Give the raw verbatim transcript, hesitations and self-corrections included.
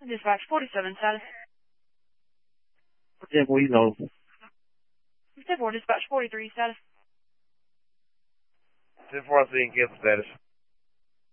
Dispatch forty-seven status. ten four, he's on. ten four, dispatch forty-three status. ten four, I see in cancel status.